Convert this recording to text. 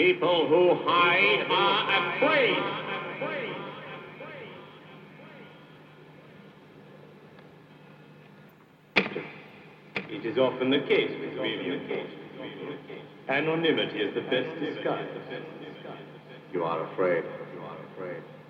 People who hide are afraid. It is often the case with William. Anonymity is the best disguise. You are afraid. You are afraid.